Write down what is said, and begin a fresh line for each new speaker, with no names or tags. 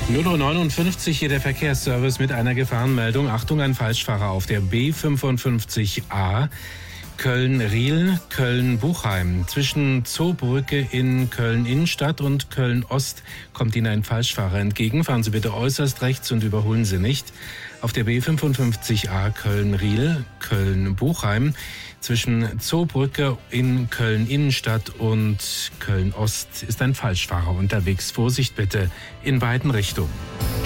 0:59 Uhr hier der Verkehrsservice mit einer Gefahrenmeldung. Achtung, ein Falschfahrer auf der B55a Köln-Riehl, Köln-Buchheim. Zwischen Zoobrücke in Köln-Innenstadt und Köln-Ost kommt Ihnen ein Falschfahrer entgegen. Fahren Sie bitte äußerst rechts und überholen Sie nicht. Auf der B55a Köln-Riehl, Köln-Buchheim. Zwischen Zoobrücke in Köln-Innenstadt und Köln-Ost ist ein Falschfahrer unterwegs. Vorsicht bitte in beiden Richtungen.